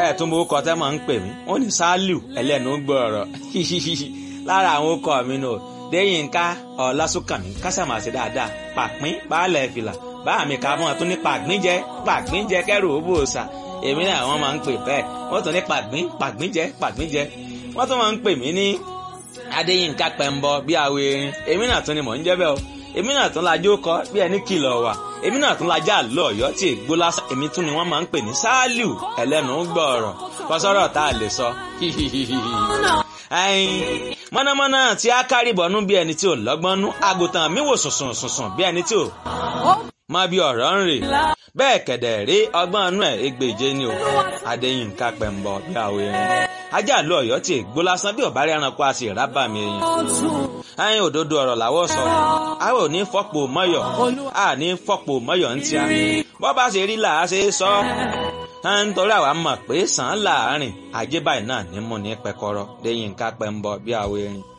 ẹ̀ tún bó kọ tẹ́ mọ̀ ń pè mí wọ́n ní Sàlíù ẹlẹ́nu gbọ́ọ̀rọ̀ lára àwọn okọ̀ mi nù Déyìnká Ọlásùnkànmí kásàmàṣe dáadáa pàpín baálẹ̀ fìlà báà mi kà mọ́ tún ní pàgbínjẹ kẹ́rù ó bòòsà èmi náà wọ́n máa ń pè bẹ́ẹ̀ wọ́n tún ní pàgbínjẹ wọ́n tún máa ń pè mí ní Adéyìnká Pẹ́ńbọ bí awo erin èmi náà tún ni mò ń jẹ́ bẹ́ẹ̀ o èmi náà tún lajó kọ bí ẹni kìlọ̀ wà èmi náà tún lajá àlọ́ Ọ̀yọ́ tí ègbó lásán èmi tún ni wọ́n máa ń pè ní Sàlíù ẹlẹ́nu gbọ́ọ̀rọ̀ kọ́sọ́rọ̀ tá a lè sọ. mọ̀nàmọ́ná tí a kárí bọ̀nú bí ẹni tí ò lọ́gbọ́n nú àgùntàn mi wò sùnsùn bí ẹni tí ò mọ bí ọ̀rọ̀ ń rè bẹ́ẹ̀ kẹ̀dẹ̀ rí ọgbọ́n inú ẹ̀ egbèje ni o Adéyìnká Pẹ́ńbọ bí àwọ̀ erin ajá àlọ́ Ọ̀yọ́ tí ègbó lásán bí ọ̀bá rí ẹranko a sì rábà mi èèyàn òdodo ọ̀rọ̀ làwọ̀ sọ àwọn ò ní fọ́pò mọ́yọ̀ a ní fọ́pò mọ́yọ̀ ń tíya bọ́ bá ṣe rí là á ṣe sọ nítorí àwa mọ̀ pé sàn án láàárín ajé báyìí náà ní mú ní pẹkọrọ Déyìnká Pẹ́ńbọ bí àwọ̀ erin.